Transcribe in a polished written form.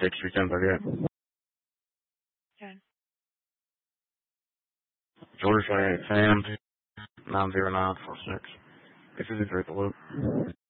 63738. Okay. Georgia 28 Sam 90946. This is a great loop.